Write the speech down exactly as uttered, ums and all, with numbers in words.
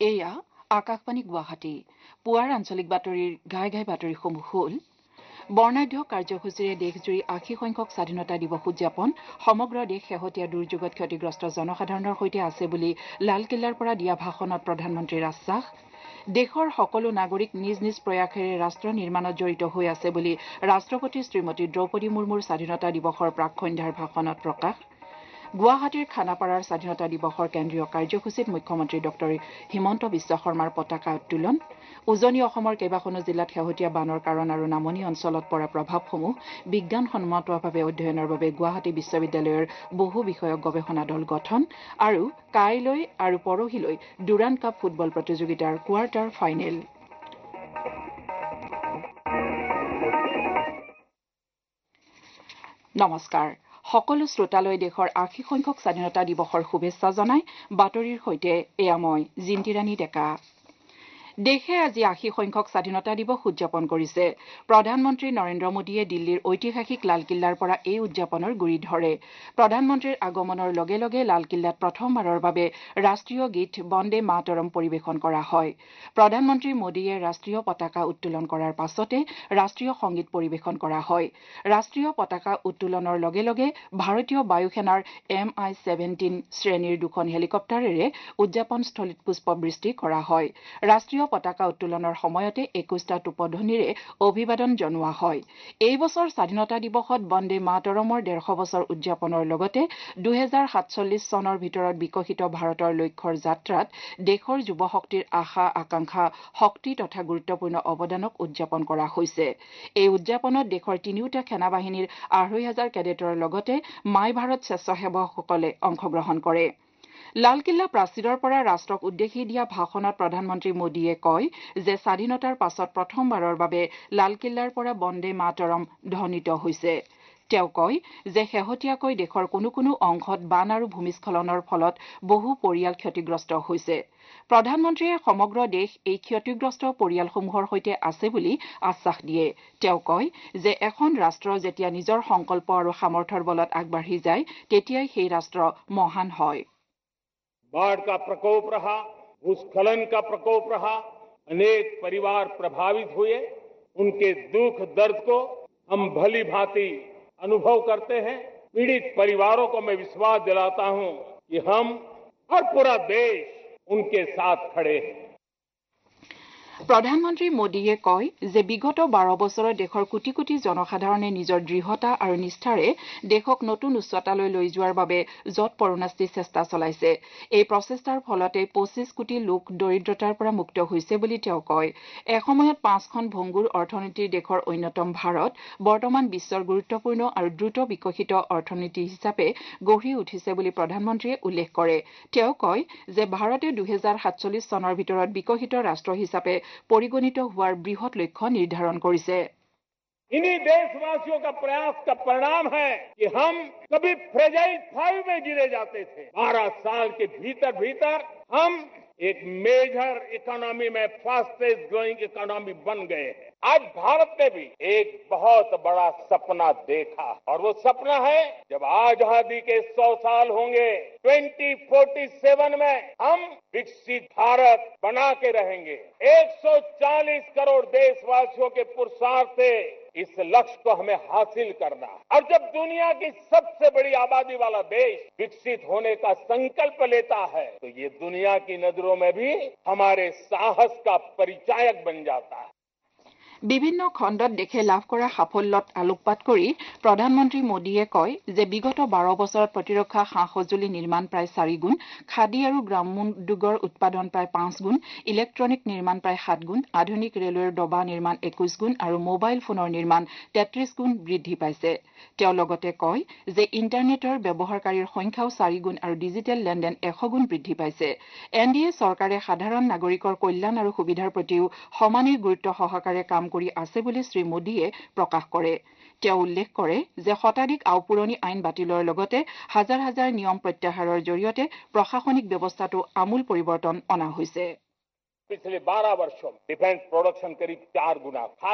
এয়া আকাশবাণী গুৱাহাটী পুৱাৰ আঞ্চলিক বাতৰিৰ ঘাই ঘাই বাতৰিসমূহ হ'ল বৰ্ণাঢ্য কাৰ্যসূচীৰে দেশজুৰি আশী সংখ্যক স্বাধীনতা দিৱস উদযাপন সমগ্ৰ দেশ শেহতীয়া দুৰ্যোগত ক্ষতিগ্ৰস্ত জনসাধাৰণৰ সৈতে আছে বুলি লালকিল্লাৰ পৰা দিয়া ভাষণত প্ৰধানমন্ত্ৰীৰ আশ্বাস দেশৰ সকলো নাগৰিক নিজ নিজ প্ৰয়াসেৰে ৰাষ্ট্ৰ নিৰ্মাণত জড়িত হৈ আছে বুলি ৰাষ্ট্ৰপতি শ্ৰীমতী দ্ৰৌপদী মুৰ্মুৰ স্বাধীনতা দিৱসৰ প্ৰাক সন্ধ্যাৰ ভাষণত প্ৰকাশ গুৱাহাটীৰ খানাপাৰাৰ স্বাধীনতা দিৱসৰ কেন্দ্ৰীয় কাৰ্যসূচীত মুখ্যমন্ত্ৰী ডক্টৰ হিমন্ত বিশ্ব শৰ্মাৰ পতাকা উত্তোলন উজনি অসমৰ কেইবাখনো জিলাত শেহতীয়া বানৰ কাৰণ আৰু নামনি অঞ্চলত পৰা প্ৰভাৱসমূহ বিজ্ঞানসন্মতভাৱে অধ্যয়নৰ বাবে গুৱাহাটী বিশ্ববিদ্যালয়ৰ বহু বিষয়ক গৱেষণা দল গঠন আৰু কাইলৈ আৰু পৰহিলৈ ডুৰাণ্ড কাপ ফুটবল প্ৰতিযোগিতাৰ কোৱাৰ্টাৰ ফাইনেল নমস্কাৰ সকলো শ্ৰোতালৈ দেশৰ আশী সংখ্যক স্বাধীনতা দিৱসৰ শুভেচ্ছা জনাই বাতৰিৰ সৈতে এয়া মই জিন্তিৰাণী ডেকা দেশে আজি আশী সংখ্যক স্বাধীনতা দিৱস উদযাপন কৰিছে প্ৰধানমন্ত্ৰী নৰেন্দ্ৰ মোদীয়ে দিল্লীৰ ঐতিহাসিক লালকিল্লাৰ পৰা এই উদযাপনৰ গুৰি ধৰে প্ৰধানমন্ত্ৰীৰ আগমনৰ লগে লগে লালকিল্লাত প্ৰথমবাৰৰ বাবে ৰাষ্ট্ৰীয় গীত বন্দে মাতৰম পৰিৱেশন কৰা হয় প্ৰধানমন্ত্ৰী মোদীয়ে ৰাষ্ট্ৰীয় পতাকা উত্তোলন কৰাৰ পাছতে ৰাষ্ট্ৰীয় সংগীত পৰিৱেশন কৰা হয় ৰাষ্ট্ৰীয় পতাকা উত্তোলনৰ লগে লগে ভাৰতীয় বায়ুসেনাৰ এম আই ছেভেণ্টিন শ্ৰেণীৰ দুখন হেলিকপ্টাৰেৰে উদযাপনস্থলীত পুষ্পবৃষ্টি কৰা হয় ৰাষ্ট্ৰীয় পতাকা উত্তোলনৰ সময়তে একৈশটা টোপধ্বনিৰে অভিবাদন জনোৱা হয় এই বছৰ স্বাধীনতা দিৱসত বন্দে মাতৰমৰ ডেৰশ বছৰ উদযাপনৰ লগতে দুহেজাৰ সাতচল্লিশ চনৰ ভিতৰত বিকশিত ভাৰতৰ লক্ষ্যৰ যাত্ৰাত দেশৰ যুৱ শক্তিৰ আশা আকাংক্ষা শক্তি তথা গুৰুত্বপূৰ্ণ অৱদানক উদযাপন কৰা হৈছে এই উদযাপনত দেশৰ তিনিওটা সেনাবাহিনীৰ আঢ়ৈ হাজাৰ কেডেটৰ লগতে মাই ভাৰত স্বেচ্ছাসেৱকসকলে অংশগ্ৰহণ কৰে লালকিল্লা প্ৰাচীৰৰ পৰা ৰাষ্ট্ৰক উদ্দেশ্যি দিয়া ভাষণত প্ৰধানমন্ত্ৰী মোদীয়ে কয় যে স্বাধীনতাৰ পাছত প্ৰথমবাৰৰ বাবে লালকিল্লাৰ পৰা বন্দে মাতৰম ধ্বনিত হৈছে তেওঁ কয় যে শেহতীয়াকৈ দেশৰ কোনো কোনো অংশত বান আৰু ভূমিস্খলনৰ ফলত বহু পৰিয়াল ক্ষতিগ্ৰস্ত হৈছে প্ৰধানমন্ত্ৰীয়ে সমগ্ৰ দেশ এই ক্ষতিগ্ৰস্ত পৰিয়ালসমূহৰ সৈতে আছে বুলি আশ্বাস দিয়ে তেওঁ কয় যে এখন ৰাষ্ট্ৰ যেতিয়া নিজৰ সংকল্প আৰু সামৰ্থ্যৰ বলত আগবাঢ়ি যায় তেতিয়াই সেই ৰাষ্ট্ৰ মহান হয় बाढ़ का प्रकोप रहा भूस्खलन का प्रकोप रहा अनेक परिवार प्रभावित हुए उनके दुख दर्द को हम भली भांति अनुभव करते हैं पीड़ित परिवारों को मैं विश्वास दिलाता हूं कि हम और पूरा देश उनके साथ खड़े हैं প্ৰধানমন্ত্ৰী মোদীয়ে কয় যে বিগত বাৰ বছৰত দেশৰ কোটি কোটি জনসাধাৰণে নিজৰ দৃঢ়তা আৰু নিষ্ঠাৰে দেশক নতুন উচ্চতালৈ লৈ যোৱাৰ বাবে যৎ পৰোনাস্তি চেষ্টা চলাইছে এই প্ৰচেষ্টাৰ ফলতে পঁচিছ কোটি লোক দৰিদ্ৰতাৰ পৰা মুক্ত হৈছে বুলি তেওঁ কয় এসময়ত পাঁচখন ভংগুৰ অৰ্থনীতিৰ দেশৰ অন্যতম ভাৰত বৰ্তমান বিশ্বৰ গুৰুত্বপূৰ্ণ আৰু দ্ৰুত বিকশিত অৰ্থনীতি হিচাপে গঢ়ি উঠিছে বুলি প্ৰধানমন্ত্ৰীয়ে উল্লেখ কৰে তেওঁ কয় যে ভাৰতে দুহেজাৰ সাতচল্লিশ চনৰ ভিতৰত বিকশিত ৰাষ্ট্ৰ হিচাপে পৰিগণিত হোৱাৰ বৃহৎ লক্ষ্য নিৰ্ধাৰণ কৰিছে इन्हीं देशवासियों का प्रयास का परिणाम है कि हम कभी फ्रेजाइल फाइव में गिरे जाते थे बारह साल के भीतर भीतर हम एक मेजर इकोनॉमी में फास्टेस्ट ग्रोइंग इकोनॉमी बन गए हैं आज भारत ने भी एक बहुत बड़ा सपना देखा और वो सपना है जब आजादी के सौ साल होंगे ट्वेंटी फोर्टी सेवन में हम विकसित भारत बना के रहेंगे एक सौ चालीस करोड़ देशवासियों के पुरुषार्थ से इस लक्ष्य को हमें हासिल करना और जब दुनिया की सबसे बड़ी आबादी वाला देश विकसित होने का संकल्प लेता है तो ये दुनिया की नजरों में भी हमारे साहस का परिचायक बन जाता है বিভিন্ন খণ্ডত দেশে লাভ কৰা সাফল্যত আলোকপাত কৰি প্ৰধানমন্ত্ৰী মোদীয়ে কয় যে বিগত বাৰ বছৰত প্ৰতিৰক্ষা সা সঁজুলি নিৰ্মাণ প্ৰায় চাৰি গুণ খাদী আৰু গ্ৰামোদ্যোগৰ উৎপাদন প্ৰায় পাঁচ গুণ ইলেক্ট্ৰনিক নিৰ্মাণ প্ৰায় সাত গুণ আধুনিক ৰেলৱেৰ ডবা নিৰ্মাণ একৈশ গুণ আৰু মোবাইল ফোনৰ নিৰ্মাণ তেত্ৰিশ গুণ বৃদ্ধি পাইছে তেওঁ লগতে কয় যে ইণ্টাৰনেটৰ ব্যৱহাৰকাৰীৰ সংখ্যাও চাৰি গুণ আৰু ডিজিটেল লেনদেন এশ গুণ বৃদ্ধি পাইছে এন ডি এ চৰকাৰে সাধাৰণ নাগৰিকৰ কল্যাণ আৰু সুবিধাৰ প্ৰতিও সমানেই গুৰুত্ব সহকাৰে কাম কৰি আছে বুলি শ্ৰী মোদীয়ে প্ৰকাশ কৰে তেওঁ উল্লেখ কৰে যে শতাধিক আওপুৰণি আইন বাতিলৰ লগতে হাজাৰ হাজাৰ নিয়ম প্ৰত্যাহাৰৰ জৰিয়তে প্ৰশাসনিক ব্যৱস্থাটো আমূল পৰিৱৰ্তন অনা হৈছে पिछले बारह वर्षों में डिफेंस प्रोडक्शन करीब चार गुना